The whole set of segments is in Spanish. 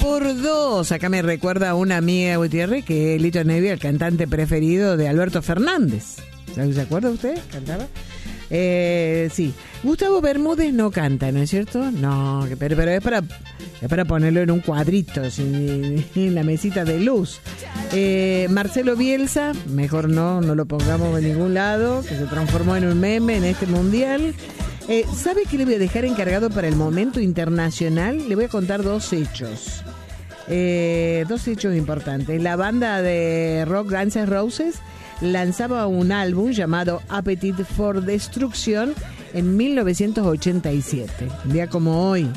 por dos. Acá me recuerda a una amiga Gutiérrez que Lito Nevia, el cantante preferido de Alberto Fernández. ¿Se acuerda usted? ¿Cantaba? Sí. Gustavo Bermúdez no canta, ¿no es cierto? No, pero es para ponerlo en un cuadrito, en la mesita de luz. Marcelo Bielsa, mejor no lo pongamos en ningún lado, que se transformó en un meme en este mundial. ¿Sabe qué le voy a dejar encargado para el momento internacional? Le voy a contar dos hechos importantes. La banda de rock Guns N' Roses lanzaba un álbum llamado Appetite for Destruction en 1987. Un día como hoy,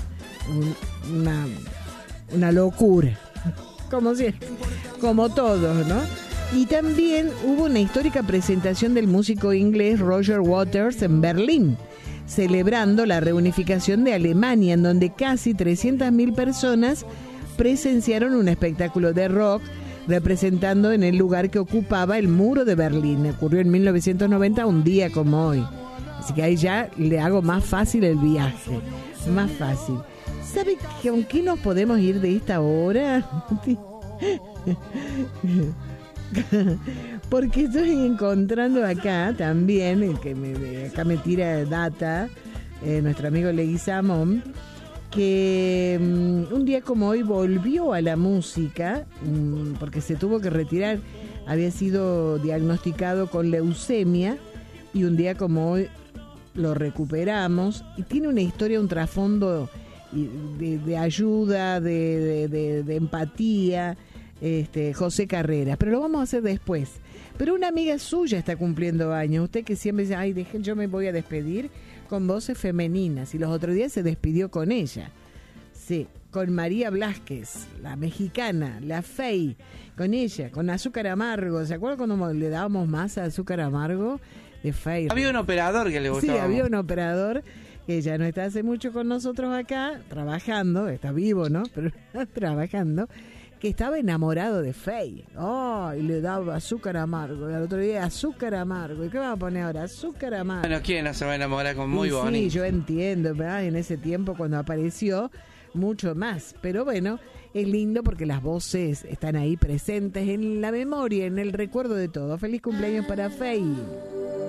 una locura, como siempre, como todos, ¿no? Y también hubo una histórica presentación del músico inglés Roger Waters en Berlín, celebrando la reunificación de Alemania, en donde casi 300.000 personas presenciaron un espectáculo de rock representando en el lugar que ocupaba el muro de Berlín. Ocurrió en 1990, un día como hoy. Así que ahí ya le hago más fácil el viaje, más fácil. ¿Sabe con qué nos podemos ir de esta hora? Porque estoy encontrando acá también, el que acá me tira data, nuestro amigo Leguizamón, que un día como hoy volvió a la música, porque se tuvo que retirar, había sido diagnosticado con leucemia, y un día como hoy lo recuperamos, y tiene una historia, un trasfondo de ayuda, de empatía, José Carreras, pero lo vamos a hacer después. Pero una amiga suya está cumpliendo años, usted que siempre dice, ay, dejen, yo me voy a despedir con voces femeninas, y los otros días se despidió con ella, sí, con María Blázquez, la mexicana, la Fey, con ella, con Azúcar Amargo. ¿Se acuerdan cuando le dábamos más a Azúcar Amargo de Fey? Había un operador que le gustaba. Sí, había un operador que ya no está hace mucho con nosotros acá, trabajando, está vivo, ¿no? Pero trabajando, que estaba enamorado de Fey. Oh, y le daba Azúcar Amargo. Y al otro día, Azúcar Amargo. ¿Y qué va a poner ahora? Azúcar Amargo. Bueno, ¿quién no se va a enamorar con muy bonito? Sí, yo entiendo, ¿verdad? En ese tiempo cuando apareció, mucho más. Pero bueno, es lindo porque las voces están ahí presentes en la memoria, en el recuerdo de todo. Feliz cumpleaños para Fey.